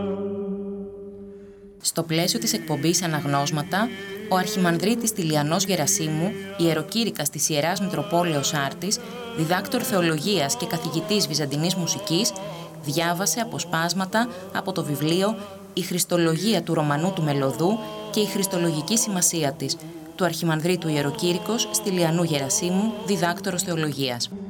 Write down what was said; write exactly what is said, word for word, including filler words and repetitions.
Στο πλαίσιο της εκπομπής Αναγνώσματα, ο Αρχιμανδρίτης Τηλιανός Γερασίμου, ιεροκήρυκας της Ιεράς Μητροπόλεως Άρτης, διδάκτορ θεολογίας και καθηγητής βυζαντινής μουσικής, διάβασε αποσπάσματα από το βιβλίο «Η Χριστολογία του Ρωμανού του Μελωδού και η Χριστολογική σημασία της» του Αρχιμανδρίτου Ιεροκήρυκος Στυλιανού Γερασίμου, διδάκτορος θεολογίας.